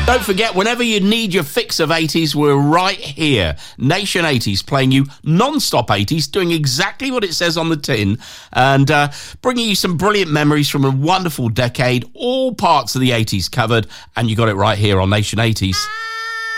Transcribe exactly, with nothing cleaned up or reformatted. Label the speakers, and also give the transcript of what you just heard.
Speaker 1: Don't forget, whenever you need your fix of eighties, we're right here. Nation eighties, playing you non-stop eighties, doing exactly what it says on the tin, and uh, bringing you some brilliant memories from a wonderful decade, all parts of the eighties covered, and you got it right here on Nation eighties.